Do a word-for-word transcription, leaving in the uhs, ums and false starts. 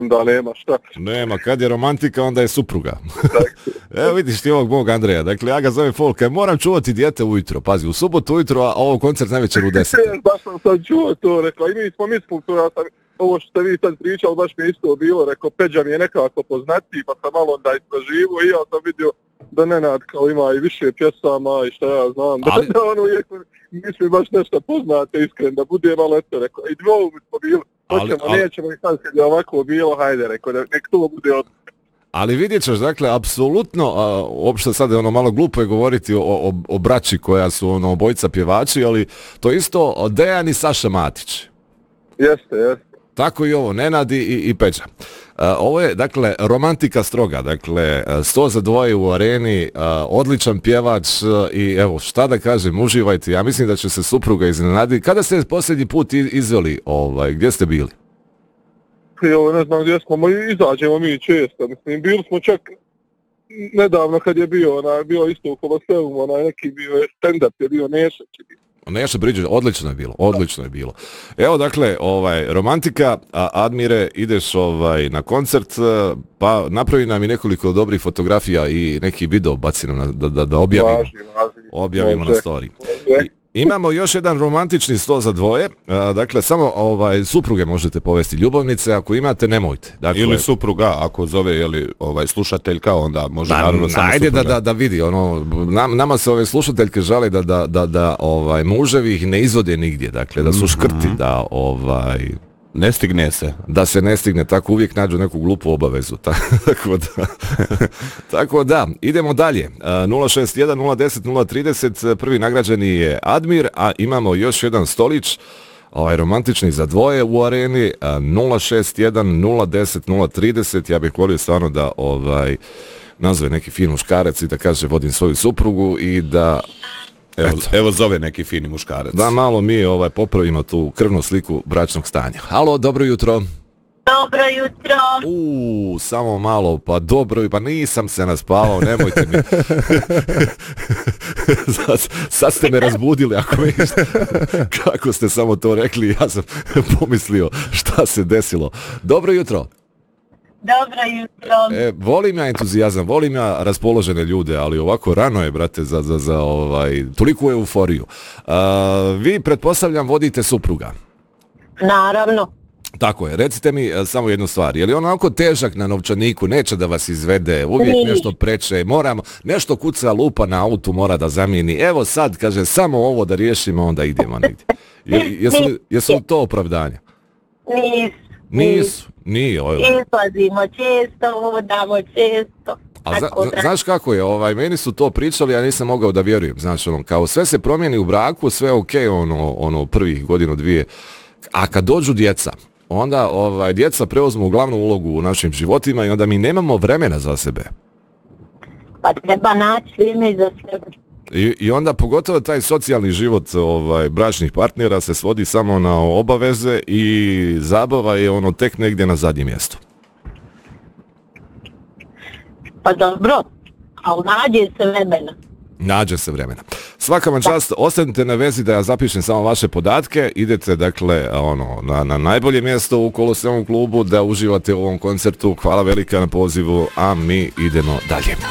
da nema šta. Nema, kad je romantika, onda je supruga. Evo vidiš ti ovog mog Andreja, dakle ja ga zovem Folka, moram čuvati dijete ujutro, pazi, u subotu ujutro, a ovo koncert največer u deset. Baš sam sad čuo to, rekao, i mi smo mislili to, ja sam, ovo što ste vi sad pričali, baš mi isto bilo, rekao, Peđa mi je nekako poznati, pa sam malo onda istraživo i ja sam vidio da Nenad kao ima i više pjesama i šta ja znam, da, ali... da ono uvijek mislim baš nešto poznate, iskren, da bude malo eto, rekao, i dvoju mi smo bili, hoćemo, ali, ali... nećemo i sad kad je ovako bilo, hajde, rekao, nek to bude od... Ali vidjet ćeš, dakle, apsolutno, a, uopšte sad je ono malo glupo je govoriti o, o, o braći koja su ono obojica pjevači, ali to isto Dejan i Saša Matić. Jeste, jeste. Tako i ovo, Nenad i, i Peđa. A, ovo je, dakle, romantika stroga, dakle, sto za dvoje u areni, a, odličan pjevač i evo, šta da kažem, uživajte, ja mislim da će se supruga iznenaditi. Kada ste posljednji put izveli, ovaj, gdje ste bili? Evo, ne znam gdje smo, ma izađemo mi često, mislim, bili smo čak nedavno kad je bio, onaj, bio isto u Koloseumu, onaj neki bio stand-up, je bio Nešak. Neša Bridges, odlično je bilo, odlično je bilo. Evo, dakle, ovaj, romantika, a Admire, ideš ovaj, na koncert, pa napravi nam i nekoliko dobrih fotografija i neki video baci nam da, da, da objavimo, važi, važi. objavimo na story. I, imamo još jedan romantični sto za dvoje, a, dakle, samo ovaj, supruge možete povesti, ljubavnice, ako imate, nemojte. Dakle, ili supruga, ako zove jeli, ovaj, slušateljka, onda može da, naravno samo ajde supruga. da, da, da vidi, ono, nam, nama se ove slušateljke žale da, da, da, da ovaj, muževi ih ne izvode nigdje, dakle, da su škrti, mm-hmm. da ovaj... Ne stigne se. Da se ne stigne, tako uvijek nađu neku glupu obavezu. Tako da, tako da idemo dalje. nula šest jedan nula deset nula trideset, prvi nagrađeni je Admir, a imamo još jedan stolić, ovaj romantični za dvoje u areni, nula šest jedan nula deset nula trideset, ja bih volio stvarno da ovaj nazove neki fin muškarac i da kaže vodim svoju suprugu i da... Evo, evo zove neki fini muškarac. Da malo mi ovaj, popravimo tu krvnu sliku bračnog stanja. Halo, dobro jutro. Dobro jutro. Uuu, samo malo, pa dobro, pa nisam se naspavao, nemojte mi. sad, sad ste me razbudili, ako mi kako ste samo to rekli, ja sam pomislio šta se desilo. Dobro jutro. Dobro jutro. E, volim ja entuzijazam, volim ja raspoložene ljude, ali ovako rano je, brate, za, za, za ovaj, toliku euforiju. Uh, vi, pretpostavljam, vodite supruga. Naravno. Tako je, recite mi uh, samo jednu stvar, je li on onako težak na novčaniku, neće da vas izvede, uvijek Ni. nešto preče, moramo, nešto kuca lupa na autu mora da zamijeni, evo sad, kaže, samo ovo da riješimo, onda idemo negdje. Je, jesu, li, jesu li to opravdanja? Nisu. Nisu, nije. Ovo. Izlazimo često, vodamo često. A zna, znaš kako je, ovaj, meni su to pričali, ja nisam mogao da vjerujem, znači ono, kao sve se promijeni u braku, sve je okej, okay, ono, ono, prvih godinu, dvije, a kad dođu djeca, onda ovaj, djeca preuzmu glavnu ulogu u našim životima i onda mi nemamo vremena za sebe. Pa treba naći vrijeme za sebe. I, I onda pogotovo taj socijalni život ovaj, bračnih partnera se svodi samo na obaveze i zabava je ono tek negdje na zadnjem mjestu. Pa dobro, ali nađe se vremena. Nađe se vremena. Svaka vam čast, ostanite na vezi da ja zapišem samo vaše podatke, idete dakle ono, na, na najbolje mjesto u Koloseum klubu da uživate u ovom koncertu. Hvala velika na pozivu, a mi idemo dalje.